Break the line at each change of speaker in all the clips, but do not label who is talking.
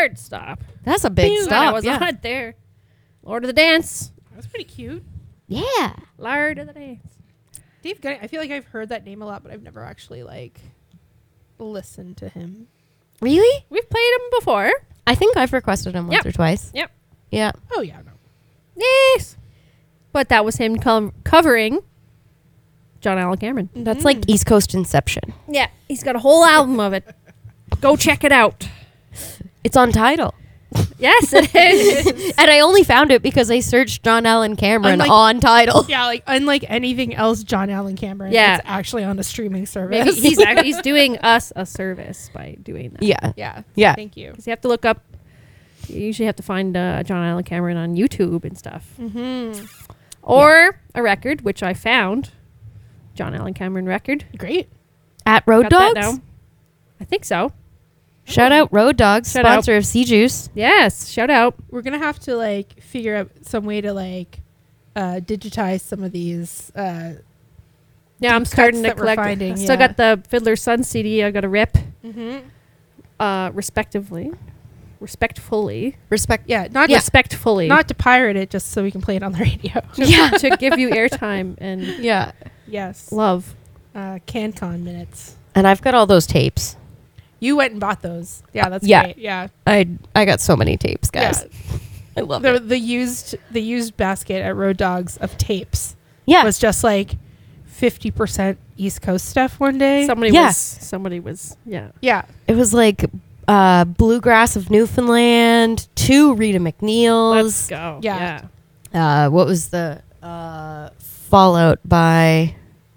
third stop.
That's a big
When I
stop.
was
Yeah.
not there. Lord of the Dance.
That's pretty cute.
Yeah.
Lord of the Dance.
Dave Gunning. I feel like I've heard that name a lot, but I've never actually like listened to him.
Really?
We've played him before.
I think I've requested him once
Yep.
or twice.
Yep.
Yeah.
Oh yeah, no.
Yes. But that was him covering John Allen Cameron.
That's like East Coast Inception.
Yeah. He's got a whole album of it. Go check it out.
It's on Tidal.
Yes, it is.
And I only found it because I searched John Allen Cameron
Unlike-
on Tidal.
Yeah, like unlike anything else, John Allen Cameron.
Yeah.
It's actually on a streaming
Maybe
service.
he's doing us a service by doing that.
Yeah.
yeah.
Yeah.
Thank you.
Because you have to look up. You usually have to find John Allen Cameron on YouTube and stuff,
Mm-hmm.
or a record, which I found. John Allen Cameron record.
Great.
At Road
Got that
Dogs.
now. I think so.
Shout out Road Dogs,
Shout out.
sponsor of Sea Juice.
Yes. Shout out.
We're gonna have to like figure out some way to like digitize some of these.
Yeah, I'm
Deep
starting
cuts
to
that we're
collect.
finding,
I still
yeah.
got the Fiddler's Son CD. I got a rip,
Mm-hmm.
respectively. Respectfully.
Respect.
Yeah, not
Respectfully.
not to pirate it, just so we can play it on the radio.
to give you airtime and
Yeah.
Yes.
love.
CanCon minutes.
And I've got all those tapes.
You went and bought those. Yeah, that's
Yeah.
great. Yeah.
I got so many tapes, guys.
Yeah.
I love it.
The used basket at Road Dogs of tapes
Yeah.
was just like 50% East Coast stuff one day.
Somebody was. Yeah.
yeah.
It was like Bluegrass of Newfoundland, 2 Rita McNeil's.
Let's go.
Yeah.
Yeah.
What was the Fallout by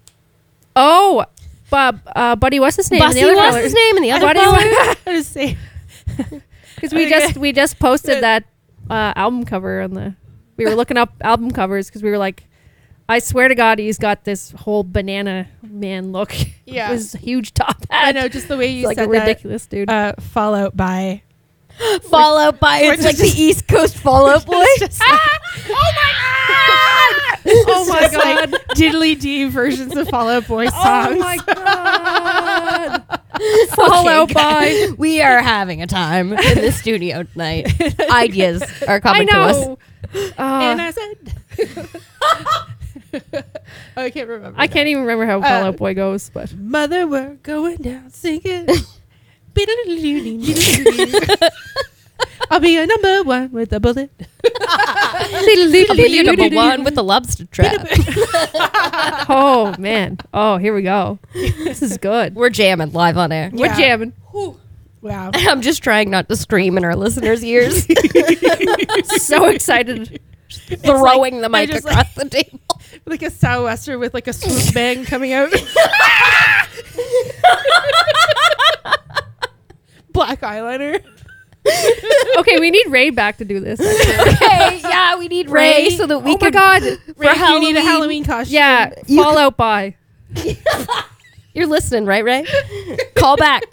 Oh, Buddy, what's his name?
Bussy?
And the other
What's
fella-
his name? And the other
Buddy
fella?
I was saying.
Because we just posted that album cover on the. We were looking up album covers because we were like, I swear to God, he's got this whole banana man look.
Yeah.
With his huge top hat.
I know, just the way you
It's like
said
a ridiculous dude.
that. Fallout by.
Fallout by
We're
it's like
just-
the East Coast Fallout Boy.
Just like,
Oh my
just
God.
like diddly dee versions of Fallout Boy songs.
Oh my God. Fallout by.
We are having a time in the studio tonight. Ideas are
I
coming to us.
know.
And I said, oh, I can't remember.
I can't even remember how Fallout Boy goes, but
Mother, we're going down singing. I'll be a number one with a bullet.
I'll be your number one with the lobster trap.
oh man, oh here we go. This is good.
We're jamming live on air.
We're
Yeah.
jamming.
Wow.
I'm just trying not to scream in our listeners' ears,
So excited.
throwing the
I
mic
just,
across the table.
Like a sou'wester with like a swoop bang coming out. Black eyeliner.
Okay, we need Ray back to do this.
Okay, yeah, we need Ray so that we
oh my
can.
God.
Ray, you need a Halloween costume.
Yeah,
You
Fallout by.
You're listening, right, Ray? Call back.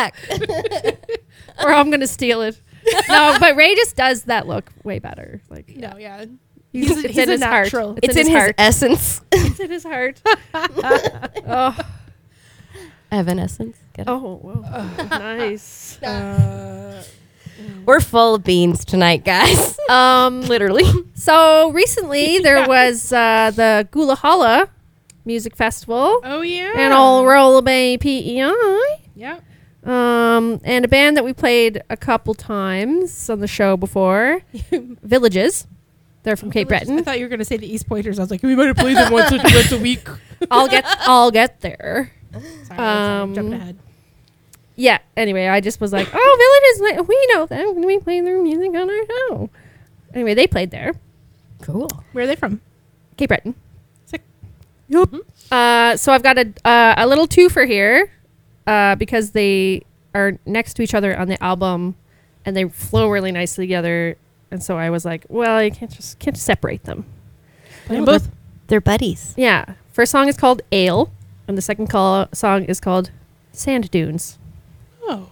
Or I'm gonna steal it. No, but Ray just does that look way better. Like
No, yeah.
it's
he's
in
a
his
natural.
heart.
It's in his
heart.
essence.
It's in his heart. Oh,
Evanescence. Get it?
oh, whoa. Nice.
We're full of beans tonight, guys. Literally.
So recently there was the Gulahala Music Festival
Oh yeah.
and Old Roll Bay PEI.
Yeah.
And a band that we played a couple times on the show before, Villages. They're from Cape
I
Breton.
thought you were gonna say the East Pointers. I was like, we might have played them once a week.
I'll get there.
Sorry, jumping ahead.
Yeah. Anyway, I just was like, oh, Villages. We know them. We play their music on our show. Anyway, they played there,
Cool.
Where are they from?
Cape Breton.
Sick.
Yep. So I've got a little twofer here, because they are next to each other on the album, and they flow really nicely together. And so I was like, well, you can't just separate them.
Play them both.
They're buddies.
Yeah. First song is called Ale, and the second song is called Sand Dunes.
Oh.